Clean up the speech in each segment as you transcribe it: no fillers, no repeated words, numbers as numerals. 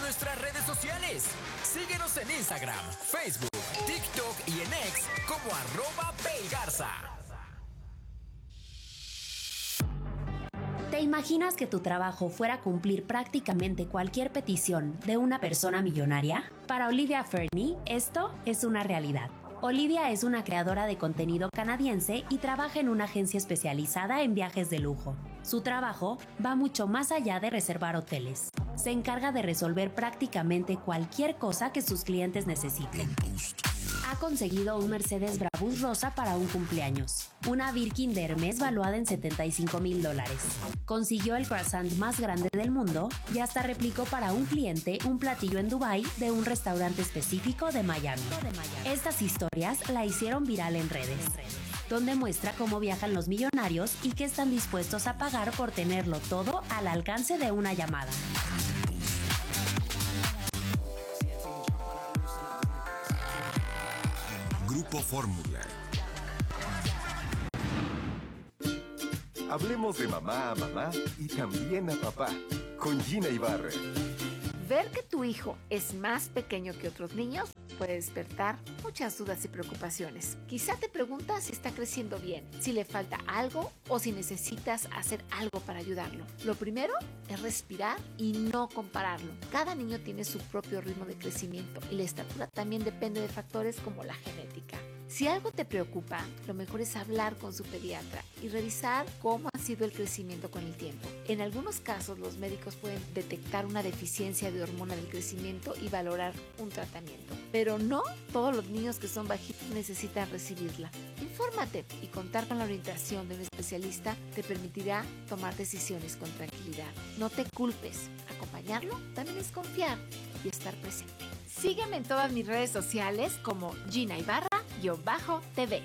nuestras redes sociales. Síguenos en Instagram, Facebook, TikTok y en X como @PayGarza. ¿Te imaginas que tu trabajo fuera cumplir prácticamente cualquier petición de una persona millonaria? Para Olivia Fernie, esto es una realidad. Olivia es una creadora de contenido canadiense y trabaja en una agencia especializada en viajes de lujo. Su trabajo va mucho más allá de reservar hoteles. Se encarga de resolver prácticamente cualquier cosa que sus clientes necesiten. Ha conseguido un Mercedes Brabus rosa para un cumpleaños, una Birkin de Hermes valuada en $75,000. Consiguió el croissant más grande del mundo y hasta replicó para un cliente un platillo en Dubái de un restaurante específico de Miami. Estas historias la hicieron viral en redes, donde muestra cómo viajan los millonarios y qué están dispuestos a pagar por tenerlo todo al alcance de una llamada. Grupo Fórmula. Hablemos de mamá a mamá y también a papá, con Gina Ibarra. Ver que tu hijo es más pequeño que otros niños puede despertar muchas dudas y preocupaciones. Quizá te preguntas si está creciendo bien, si le falta algo o si necesitas hacer algo para ayudarlo. Lo primero es respirar y no compararlo. Cada niño tiene su propio ritmo de crecimiento y la estatura también depende de factores como la genética. Si algo te preocupa, lo mejor es hablar con su pediatra y revisar cómo ha sido el crecimiento con el tiempo. En algunos casos, los médicos pueden detectar una deficiencia de hormona del crecimiento y valorar un tratamiento. Pero no todos los niños que son bajitos necesitan recibirla. Infórmate y contar con la orientación de un especialista te permitirá tomar decisiones con tranquilidad. No te culpes. Acompañarlo también es confiar y estar presente. Sígueme en todas mis redes sociales como Gina Ibarra-TV.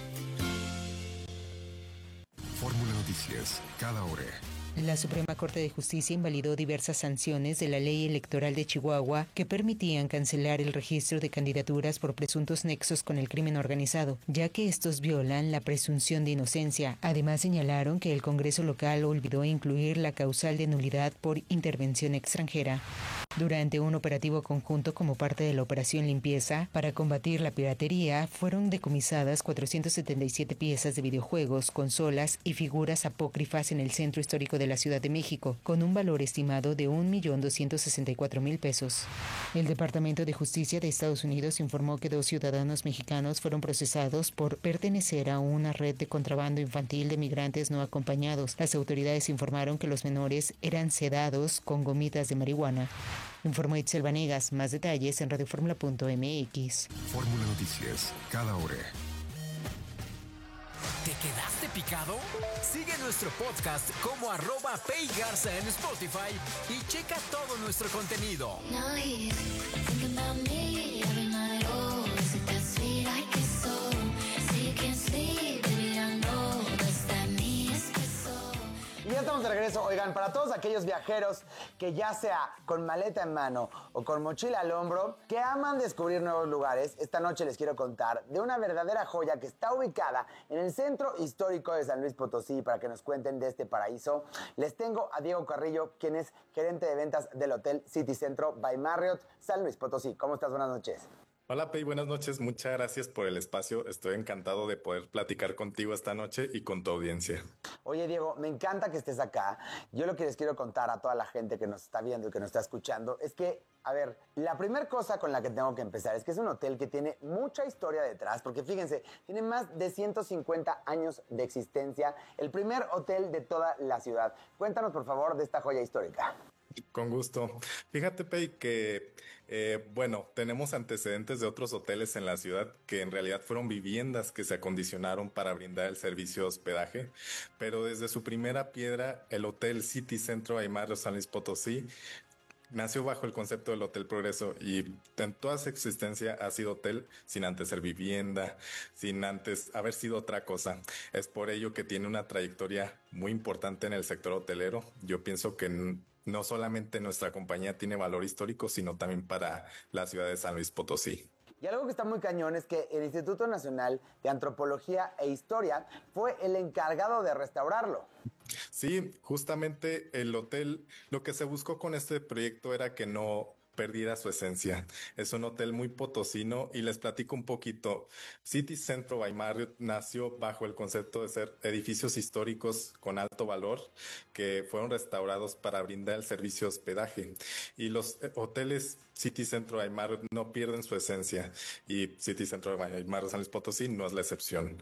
Fórmula Noticias, cada hora. La Suprema Corte de Justicia invalidó diversas sanciones de la Ley Electoral de Chihuahua que permitían cancelar el registro de candidaturas por presuntos nexos con el crimen organizado, ya que estos violan la presunción de inocencia. Además, señalaron que el Congreso local olvidó incluir la causal de nulidad por intervención extranjera. Durante un operativo conjunto como parte de la Operación Limpieza para combatir la piratería, fueron decomisadas 477 piezas de videojuegos, consolas y figuras apócrifas en el centro histórico de la Ciudad de México, con un valor estimado de $1,264,000. El Departamento de Justicia de Estados Unidos informó que 2 ciudadanos mexicanos fueron procesados por pertenecer a una red de contrabando infantil de migrantes no acompañados. Las autoridades informaron que los menores eran sedados con gomitas de marihuana. Informó Itzel Vanegas. Más detalles en radioformula.mx. Fórmula Noticias, cada hora. ¿Te quedaste picado? Sigue nuestro podcast como @PayGarza en Spotify y checa todo nuestro contenido. Y ya estamos de regreso. Oigan, para todos aquellos viajeros que ya sea con maleta en mano o con mochila al hombro, que aman descubrir nuevos lugares, esta noche les quiero contar de una verdadera joya que está ubicada en el centro histórico de San Luis Potosí. Para que nos cuenten de este paraíso, les tengo a Diego Carrillo, quien es gerente de ventas del Hotel City Centro by Marriott San Luis Potosí. ¿Cómo estás? Buenas noches. Hola, Pei, buenas noches. Muchas gracias por el espacio. Estoy encantado de poder platicar contigo esta noche y con tu audiencia. Oye, Diego, me encanta que estés acá. Yo lo que les quiero contar a toda la gente que nos está viendo y que nos está escuchando es que, a ver, la primera cosa con la que tengo que empezar es que es un hotel que tiene mucha historia detrás, porque fíjense, tiene más de 150 años de existencia, el primer hotel de toda la ciudad. Cuéntanos, por favor, de esta joya histórica. Con gusto. Fíjate, Pei, que tenemos antecedentes de otros hoteles en la ciudad que en realidad fueron viviendas que se acondicionaron para brindar el servicio de hospedaje, pero desde su primera piedra, el Hotel City Centro by Marriott San Luis Potosí nació bajo el concepto del Hotel Progreso y en toda su existencia ha sido hotel sin antes ser vivienda, sin antes haber sido otra cosa. Es por ello que tiene una trayectoria muy importante en el sector hotelero. Yo pienso que no solamente nuestra compañía tiene valor histórico, sino también para la ciudad de San Luis Potosí. Y algo que está muy cañón es que el Instituto Nacional de Antropología e Historia fue el encargado de restaurarlo. Sí, justamente el hotel, lo que se buscó con este proyecto era que no perdiera su esencia. Es un hotel muy potosino y les platico un poquito. City Centro by Marriott nació bajo el concepto de ser edificios históricos con alto valor que fueron restaurados para brindar el servicio de hospedaje. Y los hoteles City Centro by Marriott no pierden su esencia y City Centro by Marriott San Luis Potosí no es la excepción.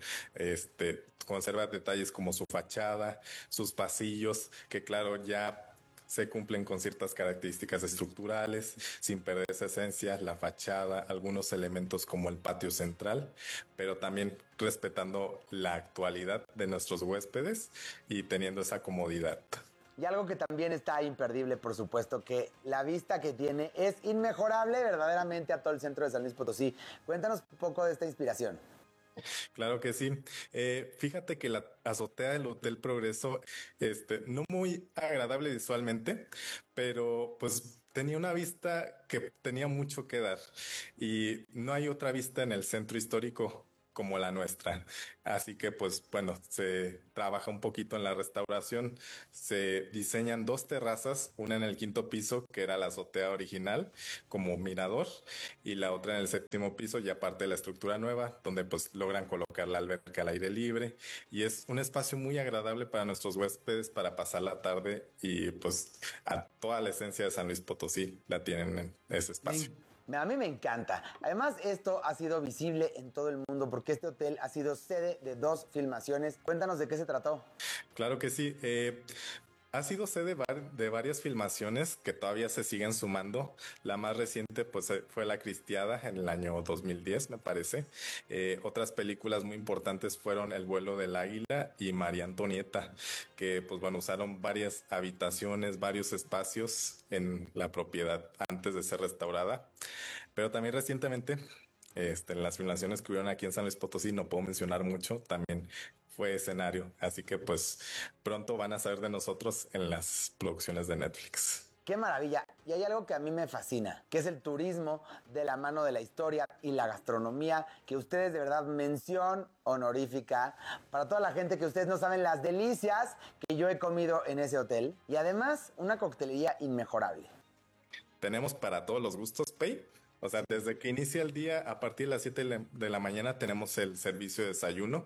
Conserva detalles como su fachada, sus pasillos, que claro, ya se cumplen con ciertas características estructurales, sin perder esa esencia, la fachada, algunos elementos como el patio central, pero también respetando la actualidad de nuestros huéspedes y teniendo esa comodidad. Y algo que también está imperdible, por supuesto, que la vista que tiene es inmejorable verdaderamente a todo el centro de San Luis Potosí. Cuéntanos un poco de esta inspiración. Claro que sí. Fíjate que la azotea del Hotel Progreso, no muy agradable visualmente, pero pues tenía una vista que tenía mucho que dar y no hay otra vista en el centro histórico como la nuestra. Así que pues bueno, se trabaja un poquito en la restauración, se diseñan 2 terrazas, una en el 5º piso que era la azotea original como mirador y la otra en el 7º piso ya parte de la estructura nueva donde pues logran colocar la alberca al aire libre y es un espacio muy agradable para nuestros huéspedes para pasar la tarde y pues a toda la esencia de San Luis Potosí la tienen en ese espacio. A mí me encanta. Además, esto ha sido visible en todo el mundo porque este hotel ha sido sede de 2 filmaciones. Cuéntanos de qué se trató. Claro que sí. Ha sido sede de varias filmaciones que todavía se siguen sumando. La más reciente pues fue La Cristiada en el año 2010, me parece. Otras películas muy importantes fueron El vuelo del águila y María Antonieta, que pues bueno, usaron varias habitaciones, varios espacios en la propiedad antes de ser restaurada. Pero también recientemente, en las filmaciones que hubieron aquí en San Luis Potosí, no puedo mencionar mucho, también fue escenario, así que pues pronto van a saber de nosotros en las producciones de Netflix. ¡Qué maravilla! Y hay algo que a mí me fascina, que es el turismo de la mano de la historia y la gastronomía, que ustedes de verdad mención honorífica para toda la gente que ustedes no saben las delicias que yo he comido en ese hotel. Y además, una coctelería inmejorable. Tenemos para todos los gustos, Pei. O sea, desde que inicia el día, a partir de las 7 de la mañana, tenemos el servicio de desayuno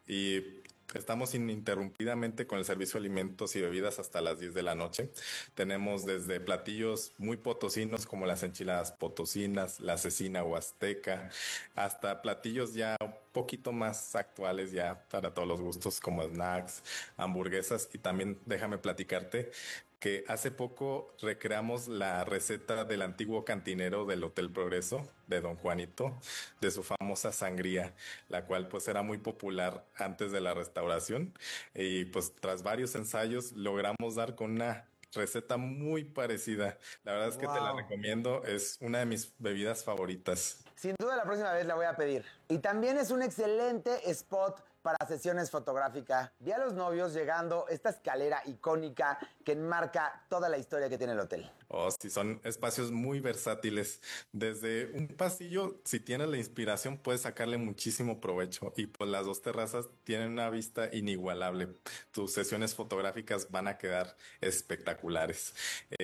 y estamos ininterrumpidamente con el servicio de alimentos y bebidas hasta las 10 de la noche. Tenemos desde platillos muy potosinos como las enchiladas potosinas, la cecina huasteca, hasta platillos ya un poquito más actuales ya para todos los gustos como snacks, hamburguesas y también déjame platicarte que hace poco recreamos la receta del antiguo cantinero del Hotel Progreso, de Don Juanito, de su famosa sangría, la cual pues era muy popular antes de la restauración y pues tras varios ensayos logramos dar con una receta muy parecida. La verdad es que te la recomiendo, es una de mis bebidas favoritas. Sin duda la próxima vez la voy a pedir. Y también es un excelente spot para sesiones fotográficas. Vi a los novios llegando esta escalera icónica que enmarca toda la historia que tiene el hotel. Oh, sí, son espacios muy versátiles. Desde un pasillo, si tienes la inspiración, puedes sacarle muchísimo provecho. Y pues las 2 terrazas tienen una vista inigualable. Tus sesiones fotográficas van a quedar espectaculares.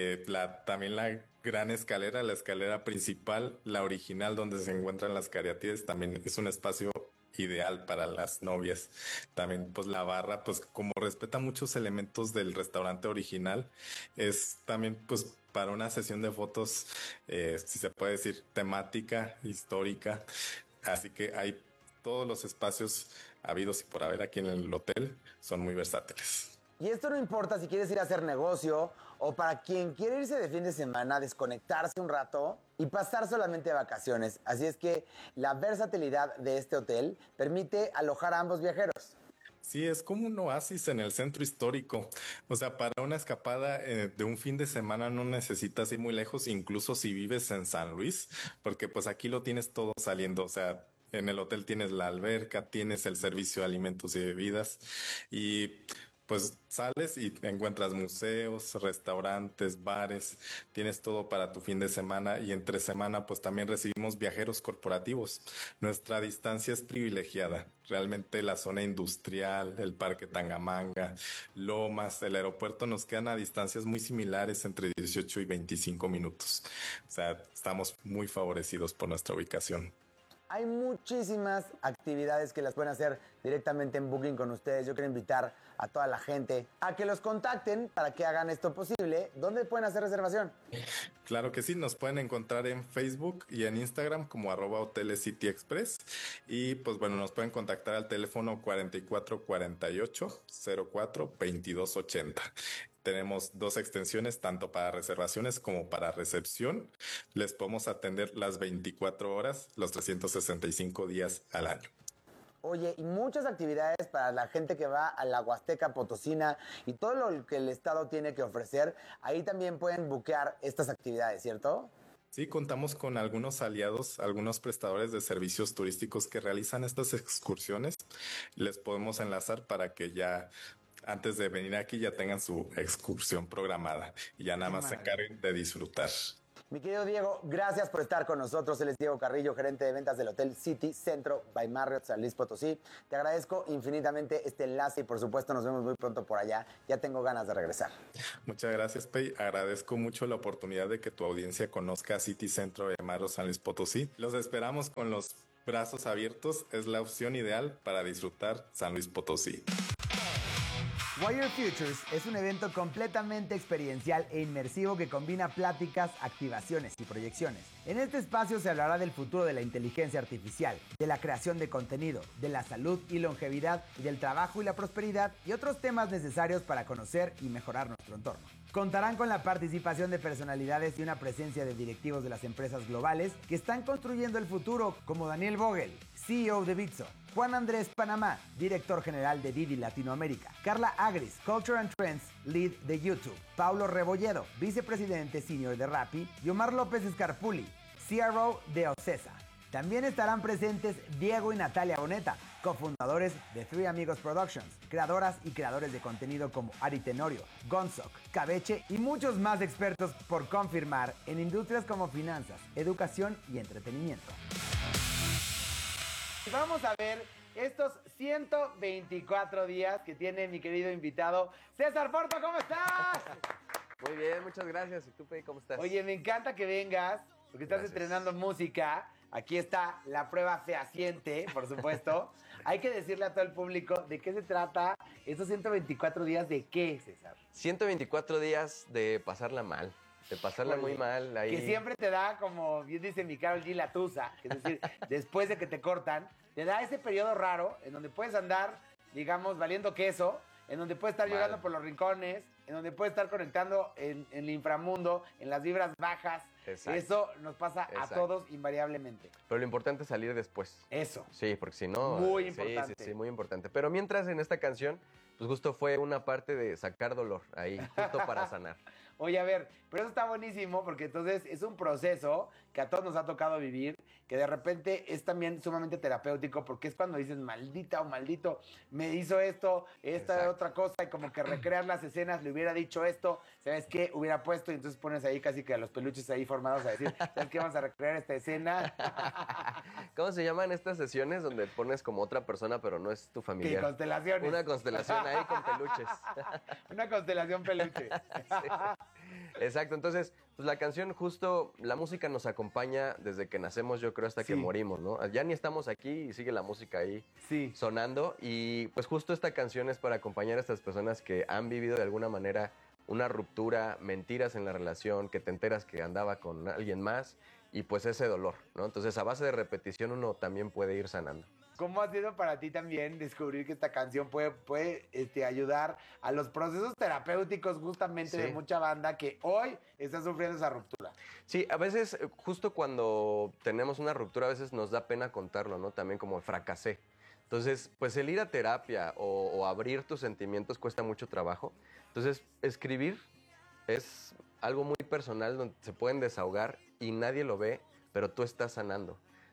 También la gran escalera, la escalera principal, la original donde se encuentran las cariátides, también es un espacio ideal para las novias. También pues la barra, pues como respeta muchos elementos del restaurante original, es también pues para una sesión de fotos, si se puede decir, temática, histórica. Así que hay todos los espacios habidos y por haber aquí en el hotel, son muy versátiles. Y esto no importa si quieres ir a hacer negocio o para quien quiere irse de fin de semana, desconectarse un rato y pasar solamente de vacaciones. Así es que la versatilidad de este hotel permite alojar a ambos viajeros. Sí, es como un oasis en el centro histórico. O sea, para una escapada de un fin de semana no necesitas ir muy lejos, incluso si vives en San Luis, porque pues aquí lo tienes todo saliendo. O sea, en el hotel tienes la alberca, tienes el servicio de alimentos y bebidas y pues sales y encuentras museos, restaurantes, bares, tienes todo para tu fin de semana y entre semana pues también recibimos viajeros corporativos. Nuestra distancia es privilegiada. Realmente la zona industrial, el Parque Tangamanga, Lomas, el aeropuerto nos quedan a distancias muy similares entre 18 y 25 minutos. O sea, estamos muy favorecidos por nuestra ubicación. Hay muchísimas actividades que las pueden hacer directamente en Booking con ustedes. Yo quiero invitar a toda la gente a que los contacten para que hagan esto posible. ¿Dónde pueden hacer reservación? Claro que sí, nos pueden encontrar en Facebook y en Instagram como @Hoteles City Express. Y pues bueno, nos pueden contactar al teléfono 4448 04 2280. Tenemos 2 extensiones, tanto para reservaciones como para recepción. Les podemos atender las 24 horas, los 365 días al año. Oye, y muchas actividades para la gente que va a la Huasteca Potosina y todo lo que el estado tiene que ofrecer. Ahí también pueden buquear estas actividades, ¿cierto? Sí, contamos con algunos aliados, algunos prestadores de servicios turísticos que realizan estas excursiones. Les podemos enlazar para que ya antes de venir aquí ya tengan su excursión programada y ya nada más se encarguen de disfrutar. Mi querido Diego, gracias por estar con nosotros. Él es Diego Carrillo, gerente de ventas del Hotel City Centro by Marriott San Luis Potosí. Te agradezco infinitamente este enlace y por supuesto nos vemos muy pronto por allá. Ya tengo ganas de regresar. Muchas gracias, Pei. Agradezco mucho la oportunidad de que tu audiencia conozca City Centro by Marriott San Luis Potosí. Los esperamos con los brazos abiertos. Es la opción ideal para disfrutar San Luis Potosí. Wire Futures es un evento completamente experiencial e inmersivo que combina pláticas, activaciones y proyecciones. En este espacio se hablará del futuro de la inteligencia artificial, de la creación de contenido, de la salud y longevidad, y del trabajo y la prosperidad y otros temas necesarios para conocer y mejorar nuestro entorno. Contarán con la participación de personalidades y una presencia de directivos de las empresas globales que están construyendo el futuro, como Daniel Vogel, CEO de Bitso, Juan Andrés Panamá, director general de Didi Latinoamérica, Carla Agris, Culture and Trends Lead de YouTube, Paulo Rebolledo, vicepresidente senior de Rappi, y Omar López Escarpuli, CRO de Ocesa. También estarán presentes Diego y Natalia Boneta, cofundadores de Three Amigos Productions, creadoras y creadores de contenido como Ari Tenorio, Gonzok, Cabeche y muchos más expertos por confirmar en industrias como finanzas, educación y entretenimiento. Vamos a ver estos 124 días que tiene mi querido invitado César Porto. ¿Cómo estás? Muy bien, muchas gracias. ¿Y tú, Pei, cómo estás? Oye, me encanta que vengas porque estás estrenando música. Aquí está la prueba fehaciente, por supuesto. Hay que decirle a todo el público de qué se trata estos 124 días. ¿De qué, César? 124 días de pasarla mal. De pasarla muy mal ahí. Que siempre te da, como bien dice mi Karol G, la tusa. Es decir, después de que te cortan, te da ese periodo raro en donde puedes andar, digamos, valiendo queso, en donde puedes estar llorando por los rincones, en donde puedes estar conectando en el inframundo, en las vibras bajas. Exacto. Eso nos pasa a todos invariablemente. Pero lo importante es salir después. Eso. Sí, porque si no... Muy importante. Sí, muy importante. Pero mientras en esta canción, pues justo fue una parte de sacar dolor ahí, justo para sanar. Oye, a ver, pero eso está buenísimo porque entonces es un proceso que a todos nos ha tocado vivir, que de repente es también sumamente terapéutico porque es cuando dices, maldita o maldito, me hizo esto, esta otra cosa, y como que recrear las escenas, le hubiera dicho esto, ¿sabes qué? Hubiera puesto, y entonces pones ahí casi que a los peluches ahí formados a decir, ¿sabes qué? Vamos a recrear esta escena. ¿Cómo se llaman estas sesiones donde pones como otra persona, pero no es tu familiar? ¿Qué constelaciones? Una constelación ahí con peluches. Una constelación peluche. Sí. Exacto, entonces, pues la canción justo, la música nos acompaña desde que nacemos, yo creo, hasta que morimos, ¿no? Ya ni estamos aquí y sigue la música ahí sonando, y pues justo esta canción es para acompañar a estas personas que han vivido de alguna manera una ruptura, mentiras en la relación, que te enteras que andaba con alguien más, y pues ese dolor, ¿no? Entonces, a base de repetición uno también puede ir sanando. ¿Cómo ha sido para ti también descubrir que esta canción puede ayudar a los procesos terapéuticos justamente de mucha banda que hoy está sufriendo esa ruptura? Sí, a veces, justo cuando tenemos una ruptura, a veces nos da pena contarlo, ¿no? También como fracasé. Entonces, pues el ir a terapia o abrir tus sentimientos cuesta mucho trabajo. Entonces, escribir es algo muy personal donde se pueden desahogar y nadie lo ve, pero tú estás sanando.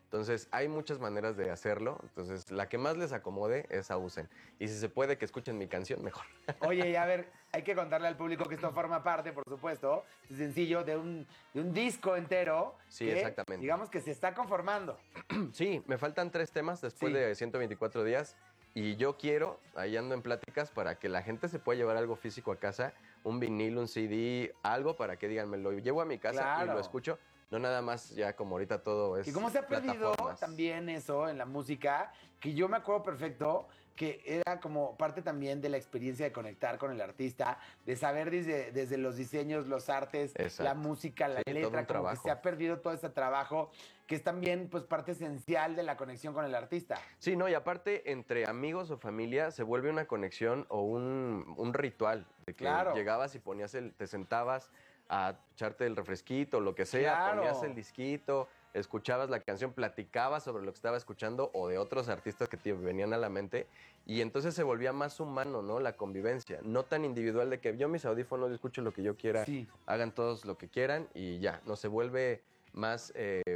Entonces, hay muchas maneras de hacerlo. Entonces, la que más les acomode, esa usen. Y si se puede que escuchen mi canción, mejor. Oye, y a ver, hay que contarle al público que esto forma parte, por supuesto, es sencillo, de un disco entero. Sí, que, exactamente. Digamos que se está conformando. Sí, me faltan 3 temas después de 124 días. Y yo quiero, ahí ando en pláticas, para que la gente se pueda llevar algo físico a casa, un vinil, un CD, algo para que digan, me lo llevo a mi casa y lo escucho. No nada más ya como ahorita todo es Y cómo se ha perdido también eso en la música, que yo me acuerdo perfecto que era como parte también de la experiencia de conectar con el artista, de saber desde los diseños, los artes, la música, la letra, como que se ha perdido todo ese trabajo, que es también pues parte esencial de la conexión con el artista. Sí, no, y aparte entre amigos o familia se vuelve una conexión o un ritual, de que llegabas y te sentabas a echarte el refresquito, lo que sea, ponías el disquito, escuchabas la canción, platicabas sobre lo que estaba escuchando o de otros artistas que te venían a la mente y entonces se volvía más humano, ¿no? La convivencia, no tan individual de que yo mis audífonos escucho lo que yo quiera, hagan todos lo que quieran y ya, no se vuelve más,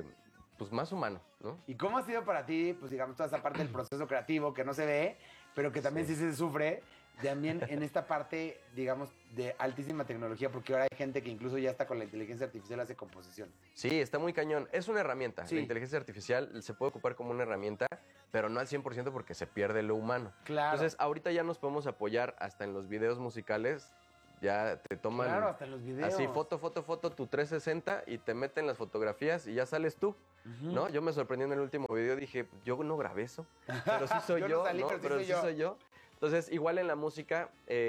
pues más humano, ¿no? ¿Y cómo ha sido para ti, pues digamos, toda esa parte del proceso creativo que no se ve, pero que también sí se sufre? También en esta parte, digamos, de altísima tecnología, porque ahora hay gente que incluso ya está con la inteligencia artificial hace composición. Sí, está muy cañón. Es una herramienta. La inteligencia artificial se puede ocupar como una herramienta, pero no al 100% porque se pierde lo humano. Claro. Entonces, ahorita ya nos podemos apoyar hasta en los videos musicales. Ya te toman... Claro, hasta en los videos. Así, foto, tu 360 y te meten las fotografías y ya sales tú, ¿no? Yo me sorprendí en el último video, dije, yo no grabé eso, pero sí soy yo, ¿no? Pero sí soy yo. Entonces, igual en la música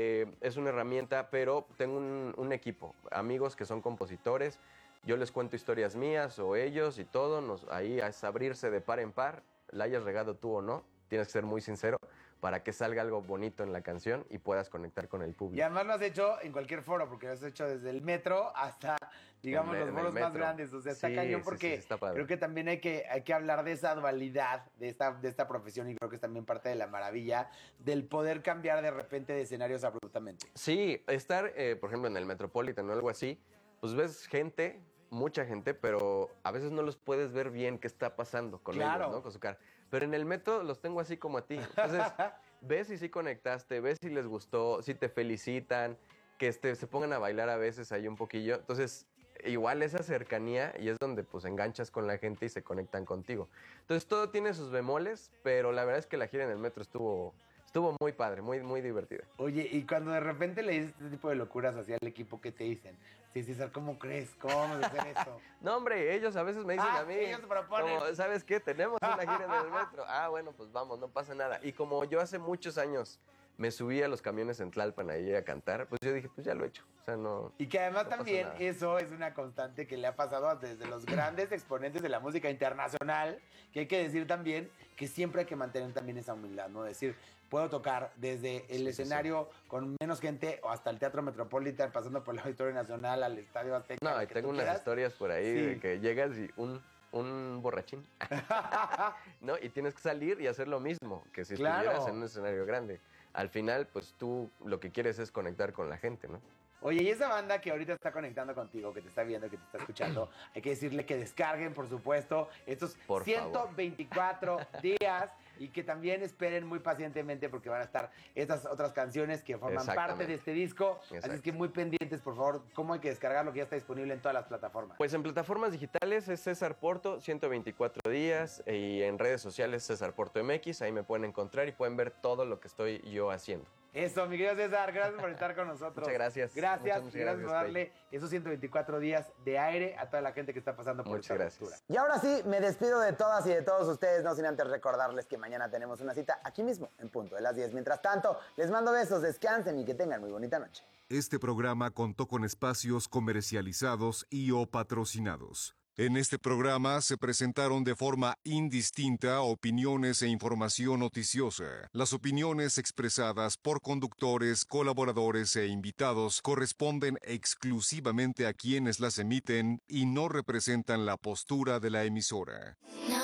es una herramienta, pero tengo un equipo, amigos que son compositores, yo les cuento historias mías o ellos y todo, ahí es abrirse de par en par, la hayas regado tú o no, tienes que ser muy sincero para que salga algo bonito en la canción y puedas conectar con el público. Y además lo has hecho en cualquier foro, porque lo has hecho desde el metro hasta, digamos, los foros más grandes. O sea, está cañón porque está creo que también hay que hablar de esa dualidad de esta profesión y creo que es también parte de la maravilla del poder cambiar de repente de escenarios abruptamente. Sí, estar, por ejemplo, en el Metropolitan o algo así, pues ves gente, mucha gente, pero a veces no los puedes ver bien qué está pasando con ellos, ¿no? Con su cara. Pero en el metro los tengo así como a ti. Entonces, ves si sí conectaste, ves si les gustó, si te felicitan, que se pongan a bailar a veces ahí un poquillo. Entonces, igual esa cercanía y es donde pues enganchas con la gente y se conectan contigo. Entonces, todo tiene sus bemoles, pero la verdad es que la gira en el metro estuvo muy padre, muy, muy divertida. Oye, y cuando de repente le dices este tipo de locuras hacia el equipo, ¿qué te dicen? Sí, César, ¿cómo crees? ¿Cómo vamos a hacer eso? No, hombre, ellos a veces me dicen a mí, ellos proponen. como, ¿sabes qué? Tenemos una gira en el metro. Bueno, pues vamos, no pasa nada. Y como yo hace muchos años me subí a los camiones en Tlalpan ahí a cantar, pues yo dije, pues ya lo he hecho. O sea, no. Y que además también eso es una constante que le ha pasado desde los grandes exponentes de la música internacional, que hay que decir también que siempre hay que mantener también esa humildad, ¿no? Decir, puedo tocar desde el escenario con menos gente o hasta el Teatro Metropolitan, pasando por el Auditorio Nacional, al Estadio Azteca. No, y tengo unas historias por ahí de que llegas y un borrachín, ¿no? Y tienes que salir y hacer lo mismo que si estuvieras en un escenario grande. Al final, pues tú lo que quieres es conectar con la gente, ¿no? Oye, y esa banda que ahorita está conectando contigo, que te está viendo, que te está escuchando, hay que decirle que descarguen, por supuesto, estos 124 días y que también esperen muy pacientemente porque van a estar estas otras canciones que forman parte de este disco. Así es que muy pendientes, por favor, cómo hay que descargarlo, que ya está disponible en todas las plataformas. Pues en plataformas digitales es César Porto, 124 días, y en redes sociales César Porto MX, ahí me pueden encontrar y pueden ver todo lo que estoy yo haciendo. Eso, mi querido César, gracias por estar con nosotros. Muchas gracias. Gracias por darle esos 124 días de aire a toda la gente que está pasando por esta aventura. Y ahora sí, me despido de todas y de todos ustedes, no sin antes recordarles que mañana tenemos una cita aquí mismo, en punto de las 10. Mientras tanto, les mando besos, descansen y que tengan muy bonita noche. Este programa contó con espacios comercializados y o patrocinados. En este programa se presentaron de forma indistinta opiniones e información noticiosa. Las opiniones expresadas por conductores, colaboradores e invitados corresponden exclusivamente a quienes las emiten y no representan la postura de la emisora.